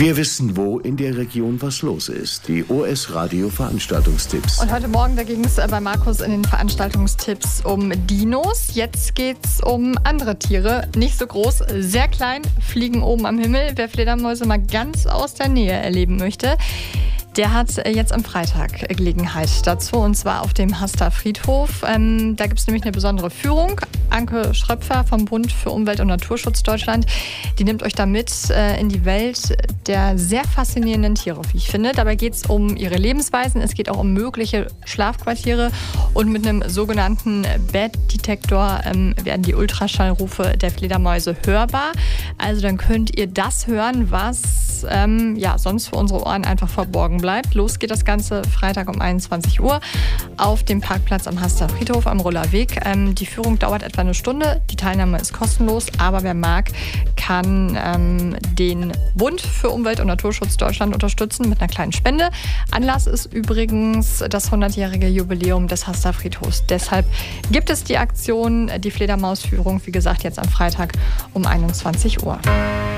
Wir wissen, wo in der Region was los ist. Die OS Radio Veranstaltungstipps. Und heute Morgen, da ging es bei Markus in den Veranstaltungstipps um Dinos. Jetzt geht es um andere Tiere. Nicht so groß, sehr klein, fliegen oben am Himmel. Wer Fledermäuse mal ganz aus der Nähe erleben möchte, der hat jetzt am Freitag Gelegenheit dazu, und zwar auf dem Haster Friedhof. Da gibt es nämlich eine besondere Führung. Anke Schröpfer vom Bund für Umwelt und Naturschutz Deutschland, die nimmt euch da mit in die Welt der sehr faszinierenden Tiere, wie ich finde. Dabei geht es um ihre Lebensweisen, es geht auch um mögliche Schlafquartiere, und mit einem sogenannten Bed-Detektor werden die Ultraschallrufe der Fledermäuse hörbar. Also dann könnt ihr das hören, was sonst für unsere Ohren einfach verborgen bleibt. Los geht das Ganze Freitag um 21 Uhr auf dem Parkplatz am Haster Friedhof am Rollerweg. Die Führung dauert etwa eine Stunde. Die Teilnahme ist kostenlos, aber wer mag, kann den Bund für Umwelt und Naturschutz Deutschland unterstützen mit einer kleinen Spende. Anlass ist übrigens das 100-jährige Jubiläum des Haster Friedhofs. Deshalb gibt es die Aktion, die Fledermausführung, wie gesagt, jetzt am Freitag um 21 Uhr.